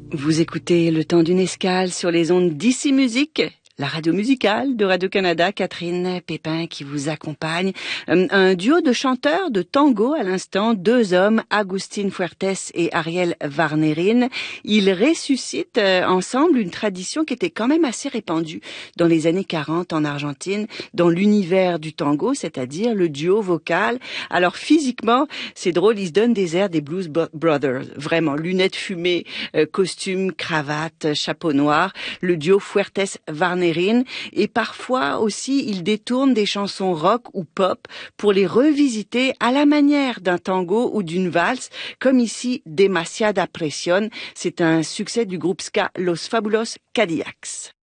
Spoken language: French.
Vous écoutez Le Temps d'une escale sur les ondes d'Ici Musique, la radio musicale de Radio-Canada. Catherine Pépin qui vous accompagne. Un duo de chanteurs de tango à l'instant, deux hommes, Agustín Fuertes et Ariel Varnerin. Ils ressuscitent ensemble une tradition qui était quand même assez répandue dans les années 40 en Argentine, dans l'univers du tango, c'est-à-dire le duo vocal. Alors physiquement, c'est drôle, ils se donnent des airs des Blues Brothers, vraiment, lunettes fumées, costume, cravate, chapeau noir, le duo Fuertes-Varnerin, et parfois aussi ils détournent des chansons rock ou pop pour les revisiter à la manière d'un tango ou d'une valse, comme ici Demasiada Presión. C'est un succès du groupe ska Los Fabulosos Cadillacs.